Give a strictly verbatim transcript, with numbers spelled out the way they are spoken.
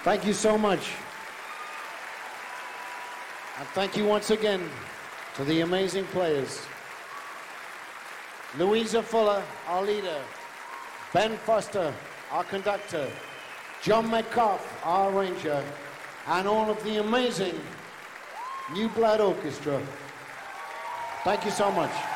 Thank you so much. And thank you once again to the amazing players. Louisa Fuller, our leader. Ben Foster, our conductor. John Metcalf, our arranger. And all of the amazing New Blood Orchestra. Thank you so much.